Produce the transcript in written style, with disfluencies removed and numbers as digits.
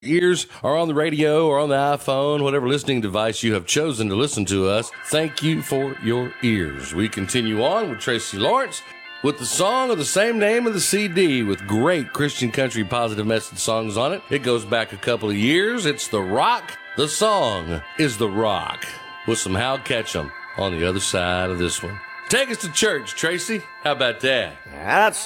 ears or on the radio or on the iPhone, whatever listening device you have chosen to listen to us, thank you for your ears. We continue on with Tracy Lawrence with the song of the same name of the CD with great Christian country positive message songs on it. It goes back a couple of years. It's The Rock. The song is The Rock with some Hal Ketchum on the other side of this one. Take us to church, Tracy. How about that? That's